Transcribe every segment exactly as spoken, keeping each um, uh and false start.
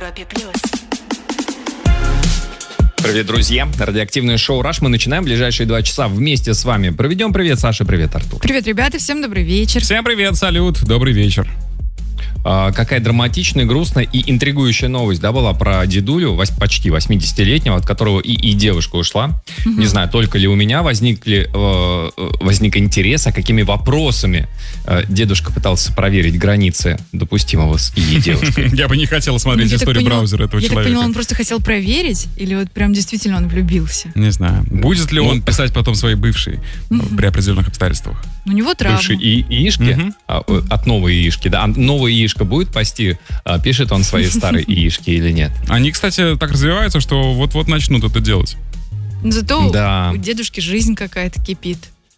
Европе плюс. Привет, друзья. Радиоактивное шоу «Раш». Мы начинаем ближайшие два часа вместе с вами. Проведем. Привет, Саша. Привет, Артур. Привет, ребята. Всем добрый вечер. Всем привет, салют. Добрый вечер. А, какая драматичная, грустная и интригующая новость, да, была про дедулю, вось, почти восьмидесятилетнего, от которого и, и девушка ушла. Mm-hmm. Не знаю, только ли у меня возникли, э, возник интерес, а какими вопросами э, дедушка пытался проверить границы допустимого с и девушкой. Я бы не хотел смотреть историю браузера этого человека. Я так поняла, он просто хотел проверить, или вот прям действительно он влюбился? Не знаю. Будет ли он писать потом своей бывшей при определенных обстоятельствах? У него травма. Бывшей яишки, от новой яишки, да, новая яишка будет пасти, пишет он своей старой яишке или нет. Они, кстати, так развиваются, что вот-вот начнут это делать. Зато да. у дедушки жизнь какая-то кипит.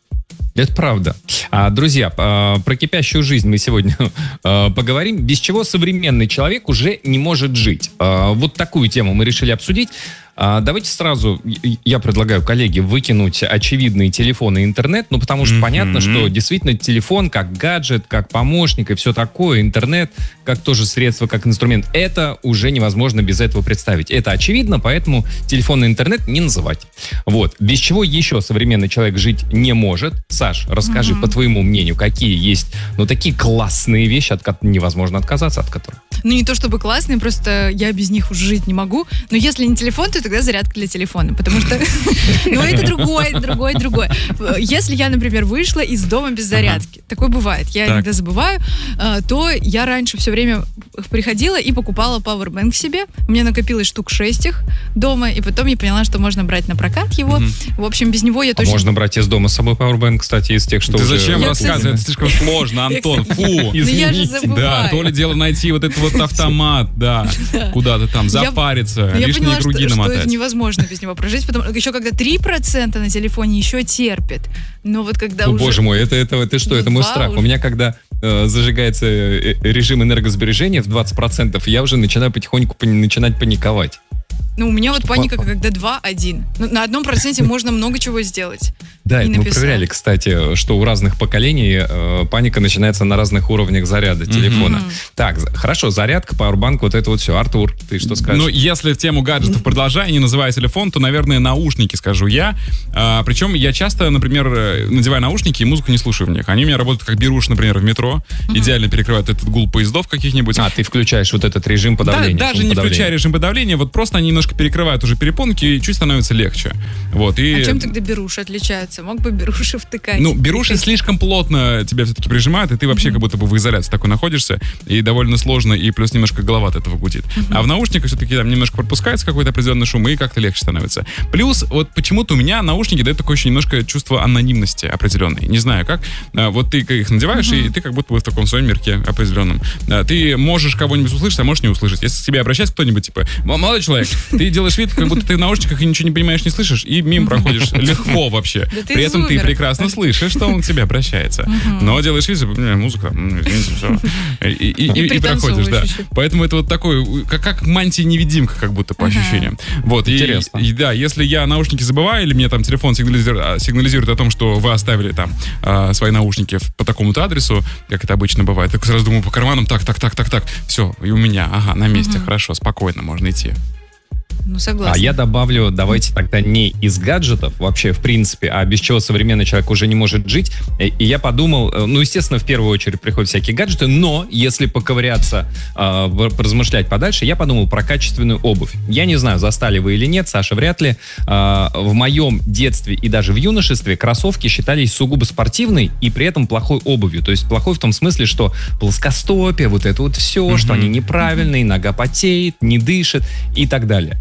Это правда. А, друзья, про кипящую жизнь мы сегодня поговорим, без чего современный человек уже не может жить. Вот такую тему мы решили обсудить. Давайте сразу, я предлагаю, коллеги, выкинуть очевидные телефоны и интернет, ну, потому что mm-hmm. понятно, что действительно телефон как гаджет, как помощник и все такое, интернет как тоже средство, как инструмент, это уже невозможно без этого представить. Это очевидно, поэтому телефон и интернет не называть. Вот. Без чего еще современный человек жить не может? Саш, расскажи, mm-hmm. по твоему мнению, какие есть, ну, такие классные вещи, от которых невозможно отказаться, от которых? Ну, не то чтобы классные, просто я без них уже жить не могу. Но если не телефон, то тогда зарядка для телефона, потому что, ну, это другое, другое, другое. Если я, например, вышла из дома без зарядки, ага. такое бывает, я так. иногда забываю, то я раньше все время приходила и покупала пауэрбэнк себе. У меня накопилось штук шесть их дома, и потом я поняла, что можно брать на прокат его. Угу. В общем, без него я точно... А можно брать из дома с собой пауэрбэнк, кстати, из тех, что Ты уже... зачем рассказывать? Это слишком сложно, Антон, фу. Я же забываю. Да, то ли дело найти вот этот вот автомат, да, куда-то там запариться, лишние круги намотать. Это невозможно без него прожить, потому что еще когда три процента на телефоне еще терпит, но вот когда ну, уже... Боже мой, это, это, это что, это мой страх. Уже. У меня когда э, зажигается э, режим энергосбережения в двадцать процентов, я уже начинаю потихоньку пани- начинать паниковать. Ну, у меня вот паника, когда два-один. Ну, на одном проценте можно много чего сделать. Да, это мы проверяли, кстати, что у разных поколений э, паника начинается на разных уровнях заряда телефона. Mm-hmm. Так, хорошо, зарядка, пауэрбанк, вот это вот все. Артур, ты что скажешь? Ну, если в тему гаджетов продолжая, не называя телефон, то, наверное, наушники, скажу я. А, причем я часто, например, надеваю наушники и музыку не слушаю в них. Они у меня работают как беруши, например, в метро. Mm-hmm. Идеально перекрывают этот гул поездов каких-нибудь. А, ты включаешь вот этот режим подавления. Да, даже не включая режим подавления, вот просто они немножко перекрывают уже перепонки, и чуть становится легче. Вот, и... А чем тогда беруши отличаются? Мог бы беруши втыкать? Ну, беруши слишком плотно тебя все-таки прижимают, и ты вообще mm-hmm. как будто бы в изоляции такой находишься, и довольно сложно, и плюс немножко голова от этого гудит. Mm-hmm. А в наушниках все-таки там немножко пропускается какой-то определенный шум, и как-то легче становится. Плюс, вот почему-то у меня наушники дают такое еще немножко чувство анонимности определенной. Не знаю как. Вот ты их надеваешь, mm-hmm. и ты как будто бы в таком своем мирке определенном. Ты можешь кого-нибудь услышать, а можешь не услышать. Если к тебе обращается кто-нибудь, типа, молодой человек, ты делаешь вид, как будто ты в наушниках и ничего не понимаешь, не слышишь, и мимо проходишь легко вообще. При этом ты прекрасно слышишь, что он к тебе обращается. Но делаешь вид, музыка, извините, все. И проходишь, да. Поэтому это вот такой, как мантия-невидимка, как будто по ощущениям. Вот. Интересно. И да, если я наушники забываю, или мне там телефон сигнализирует о том, что вы оставили там свои наушники по такому-то адресу, как это обычно бывает, я сразу думаю по карманам, так, так, так, так, так, все, и у меня, ага, на месте, хорошо, спокойно, можно идти. Ну, согласна. А я добавлю, давайте тогда не из гаджетов вообще, в принципе, а без чего современный человек уже не может жить. И я подумал, ну, естественно, в первую очередь приходят всякие гаджеты, но если поковыряться, э, поразмышлять подальше, я подумал про качественную обувь. Я не знаю, застали вы или нет, Саша, вряд ли. Э, в моем детстве и даже в юношестве кроссовки считались сугубо спортивной и при этом плохой обувью. То есть плохой в том смысле, что плоскостопие, вот это вот все, mm-hmm. что они неправильные, нога потеет, не дышит и так далее.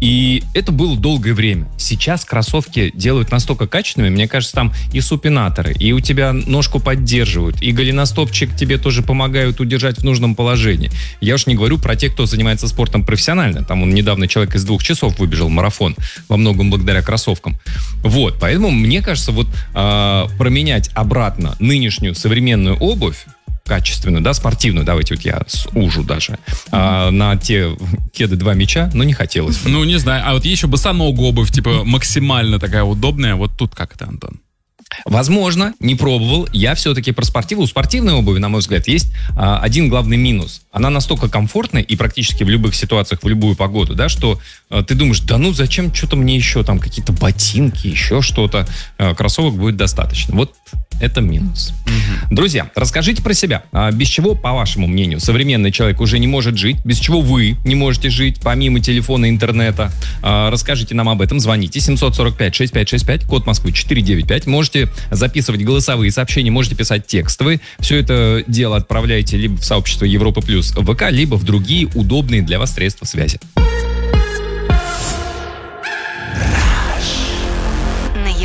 И это было долгое время. Сейчас кроссовки делают настолько качественными, мне кажется, там и супинаторы, и у тебя ножку поддерживают, и голеностопчик тебе тоже помогают удержать в нужном положении. Я уж не говорю про тех, кто занимается спортом профессионально. Там он недавно человек из двух часов выбежал марафон, во многом благодаря кроссовкам. Вот, поэтому мне кажется, вот э, променять обратно нынешнюю современную обувь, качественную, да, спортивную, давайте вот я сужу даже, а, на те кеды два мяча, но не хотелось. Ну, не знаю, а вот еще босоногую обувь, типа максимально такая удобная, вот тут как это, Антон? Возможно, не пробовал. Я все-таки про спортивную. У спортивной обуви, на мой взгляд, есть а, один главный минус. Она настолько комфортная и практически в любых ситуациях, в любую погоду, да, что а, ты думаешь, да ну зачем что-то мне еще, там какие-то ботинки, еще что-то. А, кроссовок будет достаточно. Вот это минус. Угу. Друзья, расскажите про себя. А, без чего, по вашему мнению, современный человек уже не может жить? Без чего вы не можете жить, помимо телефона и интернета? А, расскажите нам об этом. Звоните семь сорок пять шестьдесят пять шестьдесят пять, код Москвы четыре девять пять. Можете записывать голосовые сообщения, можете писать текстовые. Все это дело отправляйте либо в сообщество Европа Плюс ВК, либо в другие удобные для вас средства связи.